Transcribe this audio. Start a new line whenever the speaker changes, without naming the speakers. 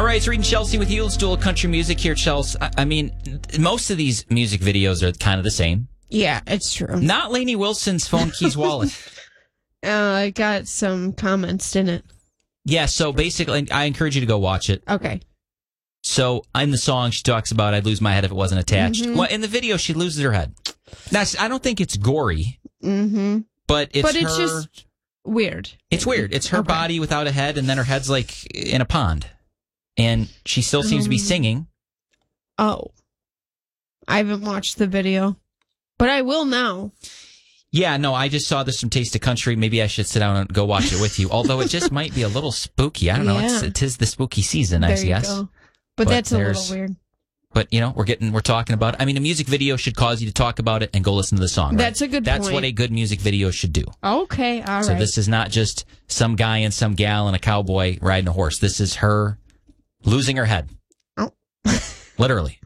right, it's Reed and Chelsea with you. Let's do a little country music here, Chelsea. I mean, most of these music videos are kind of the same.
Yeah, it's true.
Not Lainey Wilson's Phone Keys Wallet.
I got some comments in it.
Yeah, so basically, I encourage you to go watch it.
Okay.
So in the song, she talks about I'd lose my head if it wasn't attached.
Mm-hmm.
Well, in the video, she loses her head. Now, I don't think it's gory, but it's
just weird.
It's weird. It's her body without a head, and then her head's like in a pond. And she still seems to be singing.
Oh. I haven't watched the video, but I will now.
Yeah, no, I just saw this from Taste of Country. Maybe I should sit down and go watch it with you. Although it just might be a little spooky. I don't know. It is the spooky season, I guess.
Go. But that's a little weird.
But, you know, we're talking about it. I mean, a music video should cause you to talk about it and go listen to the song. Right?
That's a good point.
That's what a good music video should do.
Okay, all right.
So this is not just some guy and some gal and a cowboy riding a horse. This is her losing her head.
Oh.
Literally.